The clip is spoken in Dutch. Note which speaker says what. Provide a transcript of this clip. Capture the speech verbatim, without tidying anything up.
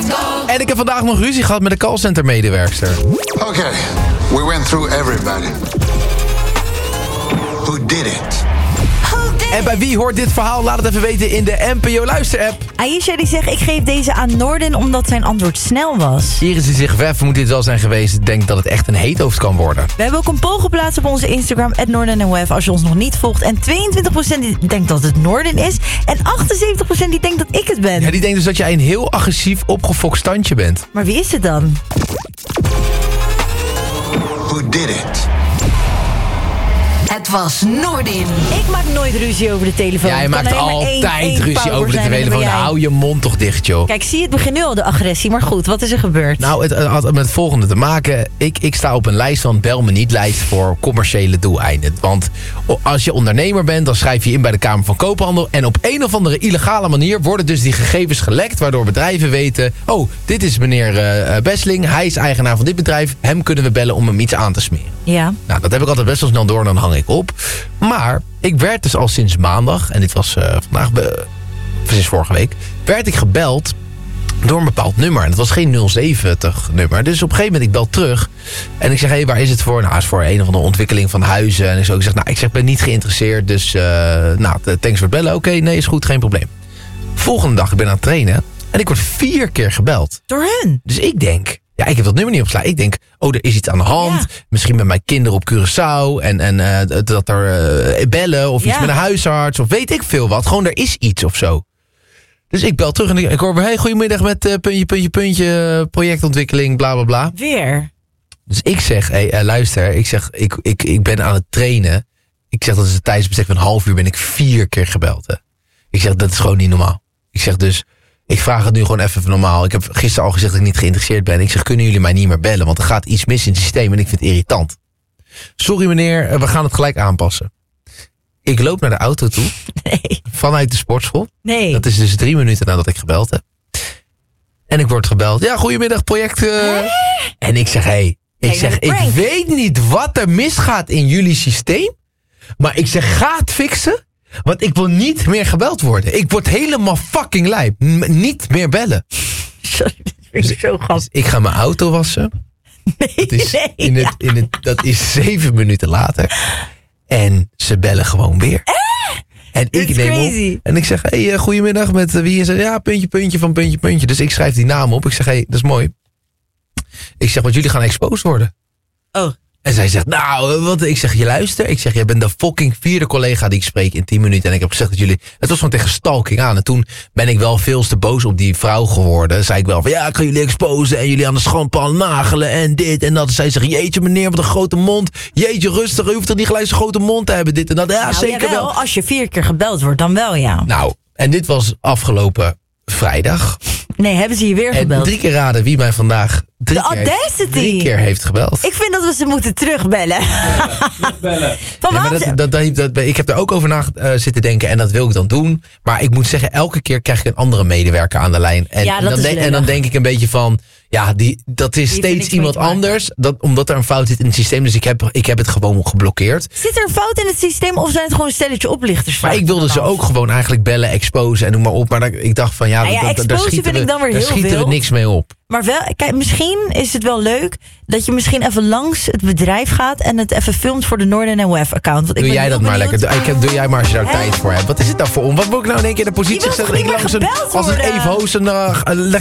Speaker 1: En ik heb vandaag nog ruzie gehad met de callcenter medewerkster.
Speaker 2: Oké, okay, we went through everybody. Who did it?
Speaker 1: En bij wie hoort dit verhaal? Laat het even weten in de N P O Luister-app.
Speaker 3: Aisha die zegt, ik geef deze aan Noorden omdat zijn antwoord snel was.
Speaker 1: Iris die zegt, Wef, moet dit wel zijn geweest. Ik denk dat het echt een heethoofd kan worden.
Speaker 3: We hebben ook een poll geplaatst op onze Instagram, at Noorden en Wef, als je ons nog niet volgt. En tweeëntwintig procent die denkt dat het Noorden is. En achtenzeventig procent die denkt dat ik het ben.
Speaker 1: Ja, die denkt dus dat jij een heel agressief, opgefokt standje bent.
Speaker 3: Maar wie is het dan?
Speaker 2: Who did it?
Speaker 4: Het was Noordin.
Speaker 3: Ik maak nooit ruzie over de telefoon.
Speaker 1: Jij maakt altijd
Speaker 3: één, één
Speaker 1: ruzie over de telefoon. Hou je mond toch dicht, joh.
Speaker 3: Kijk, zie je, het begint nu al de agressie. Maar goed, wat is er gebeurd?
Speaker 1: Nou, het had met het volgende te maken. Ik, ik sta op een lijst van bel me niet lijst voor commerciële doeleinden. Want als je ondernemer bent, dan schrijf je in bij de Kamer van Koophandel. En op een of andere illegale manier worden dus die gegevens gelekt. Waardoor bedrijven weten, oh, dit is meneer uh, Besseling. Hij is eigenaar van dit bedrijf. Hem kunnen we bellen om hem iets aan te smeren.
Speaker 3: Ja.
Speaker 1: Nou, dat heb ik altijd best wel snel door en dan hang ik op. Maar ik werd dus al sinds maandag, en dit was uh, vandaag, uh, sinds vorige week, werd ik gebeld door een bepaald nummer. En dat was geen nul zeventig nummer. Dus op een gegeven moment, ik bel terug. En ik zeg, hé, hey, waar is het voor? Nou, het is voor een of andere ontwikkeling van huizen. En ik zo, ik zeg, nou, ik zeg, ben niet geïnteresseerd. Dus, uh, nou, thanks voor het bellen. Oké, okay, nee, is goed, geen probleem. Volgende dag, ik ben aan het trainen. En ik word vier keer gebeld.
Speaker 3: Door hun?
Speaker 1: Dus ik denk, ja, ik heb dat nummer niet opslaan. Ik denk, oh, er is iets aan de hand. Ja. Misschien met mijn kinderen op Curaçao. En, en uh, dat er uh, bellen. Of ja. iets met een huisarts. Of weet ik veel wat. Gewoon, er is iets of zo. Dus ik bel terug en ik, ik hoor weer, hey, goedemiddag met uh, puntje, puntje, puntje. Projectontwikkeling, bla, bla, bla.
Speaker 3: Weer?
Speaker 1: Dus ik zeg, hey, uh, luister. Ik zeg, ik, ik, ik ben aan het trainen. Ik zeg, dat is een tijdsbestek van een half uur. Ben ik vier keer gebeld. Hè. Ik zeg, dat is gewoon niet normaal. Ik zeg dus, ik vraag het nu gewoon even normaal. Ik heb gisteren al gezegd dat ik niet geïnteresseerd ben. Ik zeg, kunnen jullie mij niet meer bellen? Want er gaat iets mis in het systeem en ik vind het irritant. Sorry meneer, we gaan het gelijk aanpassen. Ik loop naar de auto toe.
Speaker 3: Nee.
Speaker 1: Vanuit de sportschool.
Speaker 3: Nee.
Speaker 1: Dat is dus drie minuten nadat ik gebeld heb. En ik word gebeld. Ja, goedemiddag, project. Uh... En ik zeg, hé. Hey, ik hey, zeg, ik weet niet wat er misgaat in jullie systeem. Maar ik zeg, ga het fixen. Want ik wil niet meer gebeld worden. Ik word helemaal fucking lijp. M- niet meer bellen.
Speaker 3: Sorry, dat vind ik zo grappig.
Speaker 1: Dus ik ga mijn auto wassen.
Speaker 3: Nee,
Speaker 1: dat is,
Speaker 3: nee,
Speaker 1: in het, in het, dat is zeven minuten later. En ze bellen gewoon weer.
Speaker 3: Eh?
Speaker 1: En ik
Speaker 3: It's
Speaker 1: neem
Speaker 3: crazy.
Speaker 1: op. En ik zeg, hé, hey, goedemiddag. Met wie is het? Ja, puntje, puntje van puntje, puntje. Dus ik schrijf die naam op. Ik zeg, hé, hey, dat is mooi. Ik zeg, want jullie gaan exposed worden.
Speaker 3: Oh.
Speaker 1: En zij zegt, nou, wat? Ik zeg, je luister. Ik zeg, jij bent de fucking vierde collega die ik spreek in tien minuten. En ik heb gezegd dat jullie... Het was gewoon tegen stalking aan. En toen ben ik wel veel te boos op die vrouw geworden. Zei ik wel van, ja, ik ga jullie exposen. En jullie aan de schandpaal nagelen. En dit en dat. En zij zegt, jeetje meneer, wat een grote mond. Jeetje, rustig. U hoeft toch niet gelijk zo'n grote mond te hebben. Dit en dat. Ja,
Speaker 3: nou,
Speaker 1: zeker
Speaker 3: jawel,
Speaker 1: wel.
Speaker 3: Als je vier keer gebeld wordt, dan wel, ja.
Speaker 1: Nou, en dit was afgelopen vrijdag.
Speaker 3: Nee, hebben ze je weer gebeld?
Speaker 1: En drie keer raden wie mij vandaag drie,
Speaker 3: de
Speaker 1: keer,
Speaker 3: audacity.
Speaker 1: drie keer heeft gebeld.
Speaker 3: Ik vind dat we ze moeten terugbellen.
Speaker 1: Ja, terugbellen.
Speaker 3: Van
Speaker 1: Ja, maar dat, dat, dat, dat, ik heb er ook over na uh, zitten denken en dat wil ik dan doen. Maar ik moet zeggen, elke keer krijg ik een andere medewerker aan de lijn. En,
Speaker 3: ja, dat
Speaker 1: dan,
Speaker 3: is
Speaker 1: de, en dan denk ik een beetje van, ja, die, dat is
Speaker 3: die
Speaker 1: steeds iemand anders. Dat, omdat er een fout zit in het systeem. Dus ik heb, ik heb het gewoon geblokkeerd.
Speaker 3: Zit er een fout in het systeem of zijn het gewoon een stelletje oplichters?
Speaker 1: Maar ik wilde ze ook gewoon eigenlijk bellen, exposen en noem maar op. Maar dat, ik dacht van, ja,
Speaker 3: nou ja,
Speaker 1: dat, daar schieten, we, daar schieten we niks mee op.
Speaker 3: Maar wel, kijk, misschien is het wel leuk dat je misschien even langs het bedrijf gaat en het even filmt voor de Noorden en Wef account. Want ik
Speaker 1: doe jij dat maar
Speaker 3: benieuwd.
Speaker 1: lekker. Ik heb, doe jij maar als je daar He? tijd voor hebt. Wat is het nou voor om? Wat moet ik nou in één keer in de positie
Speaker 3: zetten?
Speaker 1: Ik langs een, als een Eve Hoos en uh, leg